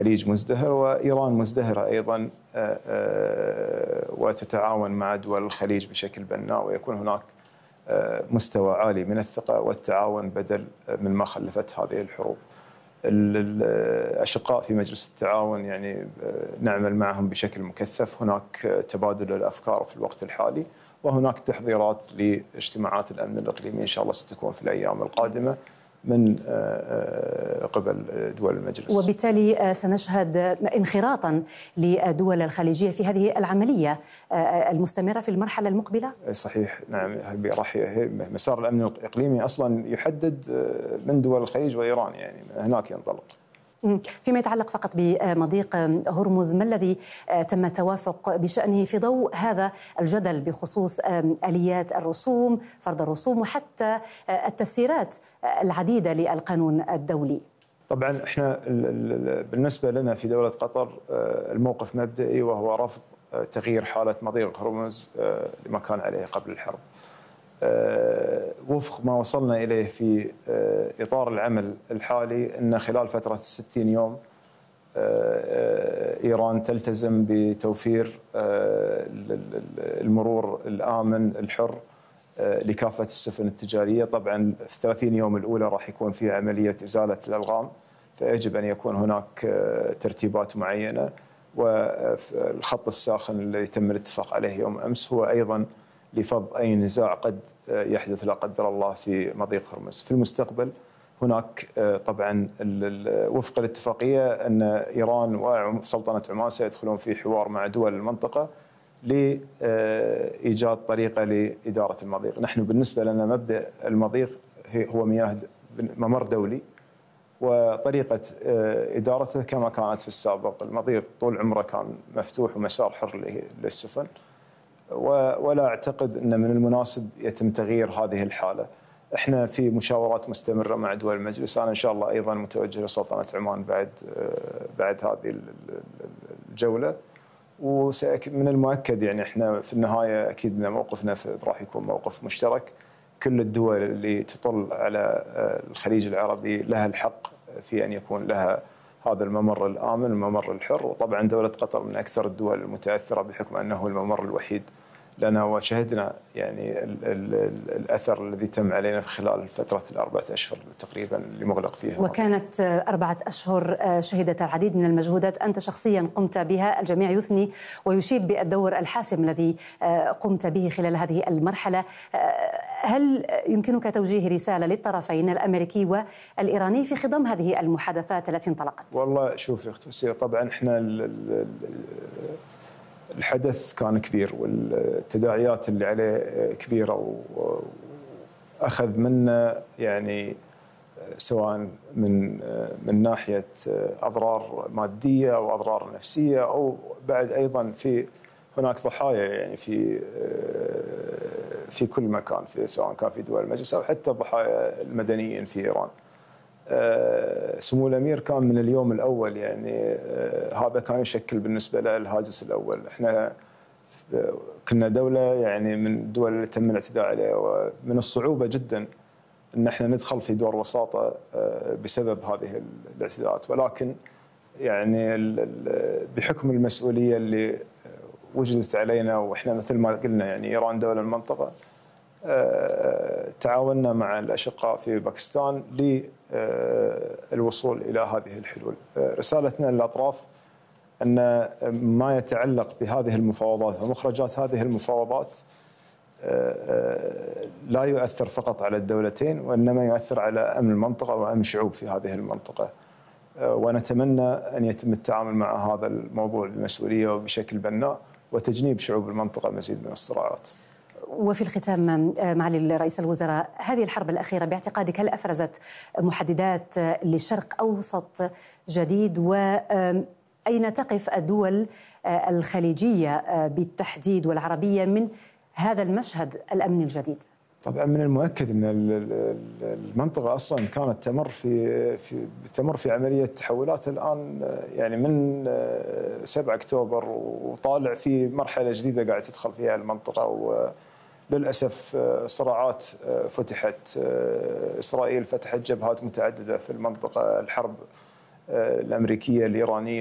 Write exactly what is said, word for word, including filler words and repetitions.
الخليج مزدهر وإيران مزدهرة أيضا، وتتعاون مع دول الخليج بشكل بناء، ويكون هناك مستوى عالي من الثقة والتعاون بدل من ما خلفت هذه الحروب. الأشقاء في مجلس التعاون يعني نعمل معهم بشكل مكثف، هناك تبادل الأفكار في الوقت الحالي، وهناك تحضيرات لاجتماعات الأمن الإقليمي إن شاء الله ستكون في الأيام القادمة من قبل دول المجلس. وبالتالي سنشهد انخراطا لدول الخليجية في هذه العملية المستمرة في المرحلة المقبلة؟ صحيح، نعم. راح مسار الأمن الإقليمي أصلا يحدد من دول الخليج وإيران، يعني هناك ينطلق. فيما يتعلق فقط بمضيق هرمز، ما الذي تم التوافق بشأنه في ضوء هذا الجدل بخصوص آليات الرسوم، فرض الرسوم، وحتى التفسيرات العديدة للقانون الدولي؟ طبعا احنا بالنسبة لنا في دولة قطر الموقف مبدئي، وهو رفض تغيير حالة مضيق هرمز لما كان عليه قبل الحرب. وفق ما وصلنا إليه في إطار العمل الحالي أن خلال فترة الستين يوم إيران تلتزم بتوفير المرور الآمن الحر لكافة السفن التجارية. طبعا في الثلاثين يوم الأولى راح يكون في عملية إزالة الألغام، فيجب أن يكون هناك ترتيبات معينة. والخط الساخن اللي تم الاتفاق عليه يوم أمس هو أيضا لفض أي نزاع قد يحدث لا قدر الله في مضيق هرمز. في المستقبل هناك طبعا وفق الاتفاقية أن إيران وسلطنة عمان سيدخلون في حوار مع دول المنطقة لإيجاد طريقة لإدارة المضيق. نحن بالنسبة لنا مبدأ المضيق هو مياه ممر دولي، وطريقة إدارته كما كانت في السابق. المضيق طول عمره كان مفتوح ومسار حر للسفن، ولا أعتقد أن من المناسب يتم تغيير هذه الحالة. احنا في مشاورات مستمرة مع دول المجلس، أنا إن شاء الله أيضا متوجه لسلطنة عمان بعد بعد هذه الجولة، ومن المؤكد يعني احنا في النهاية أكيد أن موقفنا راح يكون موقف مشترك. كل الدول اللي تطل على الخليج العربي لها الحق في أن يكون لها هذا الممر الآمن، الممر الحر. وطبعا دولة قطر من أكثر الدول المتأثرة بحكم أنه الممر الوحيد لنا، وشهدنا يعني ال ال الأثر الذي تم علينا في خلال فترة الأربعة أشهر تقريبا اللي مغلق فيها. وكانت أربعة أشهر شهدت العديد من المجهودات أنت شخصيا قمت بها، الجميع يثني ويشيد بالدور الحاسم الذي قمت به خلال هذه المرحلة. هل يمكنك توجيه رسالة للطرفين الأمريكي والإيراني في خضم هذه المحادثات التي انطلقت؟ والله شوف يا أخت وسيلة، طبعا احنا الحدث كان كبير والتداعيات اللي عليه كبيرة، وأخذ منا يعني سواء من من ناحية أضرار مادية أو أضرار نفسية، أو بعد أيضا في هناك ضحايا يعني في في كل مكان، في سواء كان في دول المجلس أو حتى ضحايا المدنيين في إيران. سمو الأمير كان من اليوم الأول يعني هذا كان يشكل بالنسبة له الهاجس الأول. احنا كنا دولة يعني من الدول اللي تم الاعتداء عليها، ومن الصعوبة جدا أن احنا ندخل في دور وساطة بسبب هذه الاعتداءات، ولكن يعني بحكم المسؤولية اللي وجدت علينا، واحنا مثل ما قلنا يعني إيران دولة المنطقة، تعاوننا مع الأشقاء في باكستان للوصول إلى هذه الحلول. رسالتنا للأطراف أن ما يتعلق بهذه المفاوضات ومخرجات هذه المفاوضات لا يؤثر فقط على الدولتين، وإنما يؤثر على أمن المنطقة وأمن الشعوب في هذه المنطقة. ونتمنى أن يتم التعامل مع هذا الموضوع بمسؤولية وبشكل بناء، وتجنيب شعوب المنطقة مزيد من الصراعات. وفي الختام معالي رئيس الوزراء، هذه الحرب الأخيرة باعتقادك هل أفرزت محددات لشرق أوسط جديد؟ وأين تقف الدول الخليجية بالتحديد والعربية من هذا المشهد الأمني الجديد؟ طبعا من المؤكد ان المنطقه اصلا كانت تمر في في تمر في عمليه تحولات الان، يعني من سبعة أكتوبر وطالع في مرحله جديده قاعده تدخل فيها المنطقه. وللاسف صراعات فتحت، اسرائيل فتحت جبهات متعدده في المنطقه، الحرب الأمريكية الإيرانية